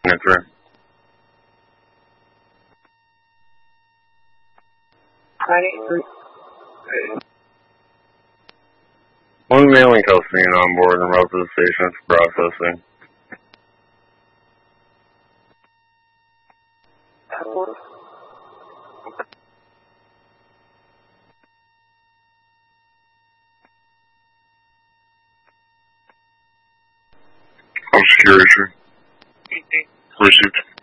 Yes, sir. One mailing custodian on board and route to the station for processing. I'm security, sir. Received.